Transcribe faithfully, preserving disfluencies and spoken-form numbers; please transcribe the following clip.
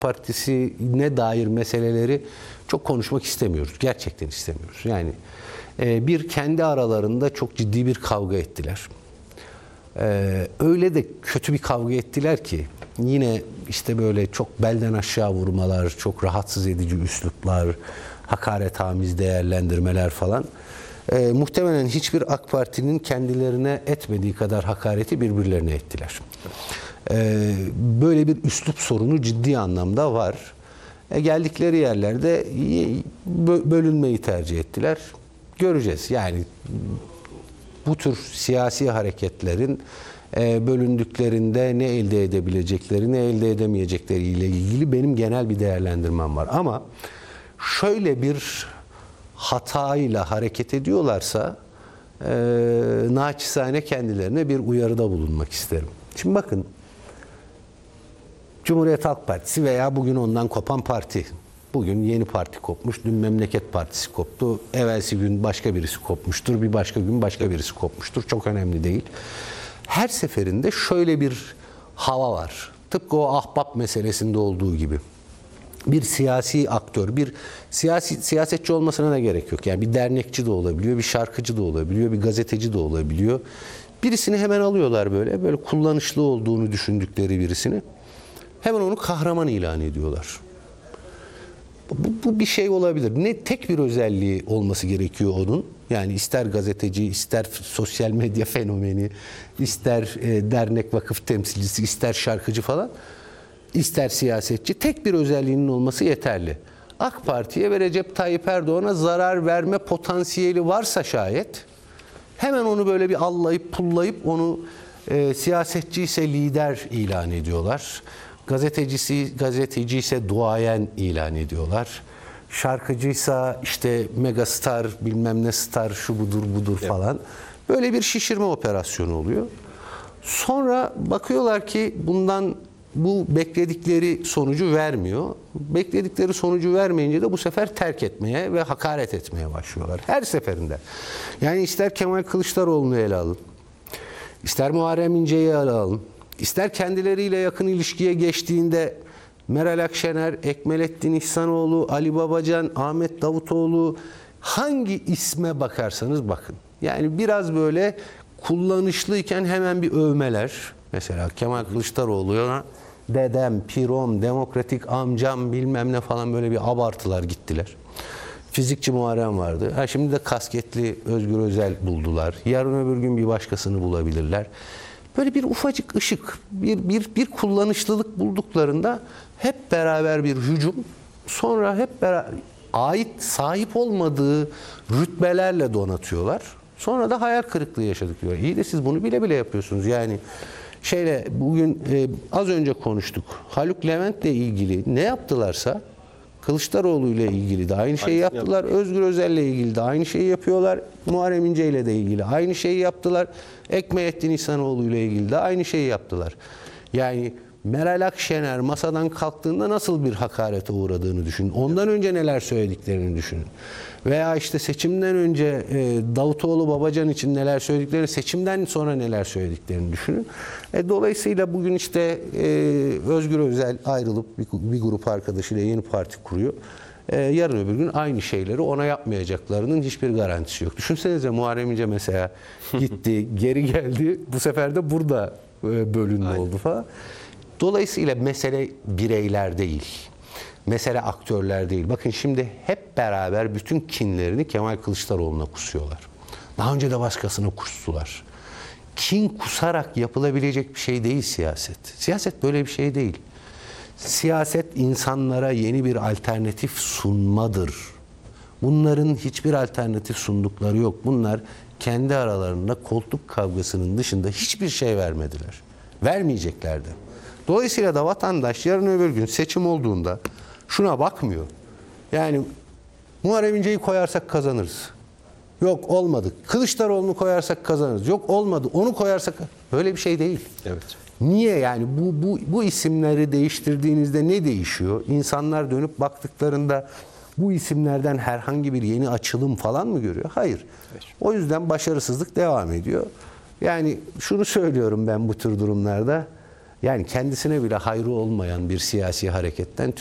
Partisi'ne dair meseleleri çok konuşmak istemiyoruz. Gerçekten istemiyoruz. Yani e, bir kendi aralarında çok ciddi bir kavga ettiler. E, öyle de kötü bir kavga ettiler ki yine işte böyle çok belden aşağı vurmalar, çok rahatsız edici üsluplar, hakaretamiz değerlendirmeler falan. E, muhtemelen hiçbir AK Parti'nin kendilerine etmediği kadar hakareti birbirlerine ettiler. E, böyle bir üslup sorunu ciddi anlamda var. E, geldikleri yerlerde bölünmeyi tercih ettiler. Göreceğiz. Yani bu tür siyasi hareketlerin e, bölündüklerinde ne elde edebilecekleri, ne elde edemeyecekleri ile ilgili benim genel bir değerlendirmem var. Ama şöyle bir hatayla hareket ediyorlarsa e, naçizane kendilerine bir uyarıda bulunmak isterim. Şimdi bakın, Cumhuriyet Halk Partisi veya bugün ondan kopan parti, bugün yeni parti kopmuş, dün Memleket Partisi koptu, evvelsi gün başka birisi kopmuştur, bir başka gün başka birisi kopmuştur, çok önemli değil. Her seferinde şöyle bir hava var, tıpkı o ahbap meselesinde olduğu gibi. Bir siyasi aktör, bir siyasi siyasetçi olmasına da gerek yok. Yani bir dernekçi de olabiliyor, bir şarkıcı da olabiliyor, bir gazeteci de olabiliyor. Birisini hemen alıyorlar böyle, böyle kullanışlı olduğunu düşündükleri birisini. Hemen onu kahraman ilan ediyorlar. Bu, bu bir şey olabilir. Ne tek bir özelliği olması gerekiyor onun. Yani ister gazeteci, ister sosyal medya fenomeni, ister e, dernek vakıf temsilcisi, ister şarkıcı falan, ister siyasetçi. Tek bir özelliğinin olması yeterli. AK Parti'ye ve Recep Tayyip Erdoğan'a zarar verme potansiyeli varsa şayet, hemen onu böyle bir allayıp pullayıp onu e, siyasetçi ise lider ilan ediyorlar. Gazetecisi, gazeteci ise duayen ilan ediyorlar. Şarkıcıysa işte megastar, bilmem ne star, şu budur budur falan. Böyle bir şişirme operasyonu oluyor. Sonra bakıyorlar ki bundan bu bekledikleri sonucu vermiyor. Bekledikleri sonucu vermeyince de bu sefer terk etmeye ve hakaret etmeye başlıyorlar. Her seferinde. Yani ister Kemal Kılıçdaroğlu'nu ele alın, ister Muharrem İnce'yi ele alın, İster kendileriyle yakın ilişkiye geçtiğinde Meral Akşener, Ekmelettin İhsanoğlu, Ali Babacan, Ahmet Davutoğlu, hangi isme bakarsanız bakın. Yani biraz böyle kullanışlıyken hemen bir övmeler. Mesela Kemal Kılıçdaroğlu'na dedem, pirom, demokratik amcam bilmem ne falan böyle bir abartılar gittiler. Fizikçi Muharrem vardı. Ha, şimdi de kasketli Özgür Özel buldular. Yarın öbür gün bir başkasını bulabilirler. Böyle bir ufacık ışık, bir, bir, bir kullanışlılık bulduklarında hep beraber bir hücum, sonra hep beraber ait, sahip olmadığı rütbelerle donatıyorlar. Sonra da hayal kırıklığı yaşadık diyor. İyi de siz bunu bile bile yapıyorsunuz. Yani şeyle bugün e, az önce konuştuk. Haluk Levent'le ilgili ne yaptılarsa Kılıçdaroğlu ile ilgili de aynı şeyi yaptılar. Özgür Özel'le ilgili de aynı şeyi yapıyorlar. Muharrem İnce ile de ilgili aynı şeyi yaptılar. Ekmelettin İhsanoğlu ile ilgili de aynı şeyi yaptılar. Yani Meral Akşener masadan kalktığında nasıl bir hakarete uğradığını düşünün. Ondan önce neler söylediklerini düşünün. Veya işte seçimden önce e, Davutoğlu Babacan için neler söylediklerini, seçimden sonra neler söylediklerini düşünün. E, dolayısıyla bugün işte e, Özgür Özel ayrılıp bir, bir grup arkadaşıyla yeni parti kuruyor. E, yarın öbür gün aynı şeyleri ona yapmayacaklarının hiçbir garantisi yok. Düşünsenize Muharrem İnce mesela gitti, geri geldi. Bu sefer de burada e, bölünme Aynen. oldu falan. Dolayısıyla mesele bireyler değil. Mesele aktörler değil. Bakın şimdi hep beraber bütün kinlerini Kemal Kılıçdaroğlu'na kusuyorlar. Daha önce de başkasına kustular. Kin kusarak yapılabilecek bir şey değil siyaset. Siyaset böyle bir şey değil. Siyaset insanlara yeni bir alternatif sunmadır. Bunların hiçbir alternatif sundukları yok. Bunlar kendi aralarında koltuk kavgasının dışında hiçbir şey vermediler. Vermeyeceklerdi. Dolayısıyla da vatandaş yarın öbür gün seçim olduğunda şuna bakmıyor. Yani Muharrem İnce'yi koyarsak kazanırız. Yok olmadı. Kılıçdaroğlu'nu koyarsak kazanırız. Yok olmadı. Onu koyarsak böyle bir şey değil. Evet. Niye yani bu bu bu isimleri değiştirdiğinizde ne değişiyor? İnsanlar dönüp baktıklarında bu isimlerden herhangi bir yeni açılım falan mı görüyor? Hayır. Evet. O yüzden başarısızlık devam ediyor. Yani şunu söylüyorum ben bu tür durumlarda. Yani kendisine bile hayrı olmayan bir siyasi hareketten